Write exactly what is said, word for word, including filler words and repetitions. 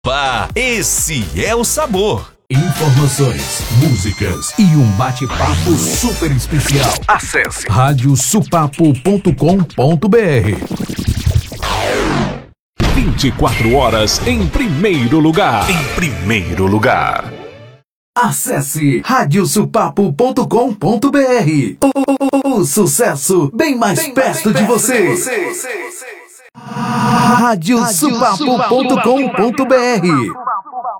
Pá, esse é o sabor. Informações, músicas e um bate-papo super especial. Acesse rádio supapo ponto com ponto br. vinte e quatro horas em primeiro lugar. Em primeiro lugar. Acesse rádio supapo ponto com ponto br. O, o sucesso bem mais bem perto, mais de, perto você. de você. rádio supapo ponto com ponto br.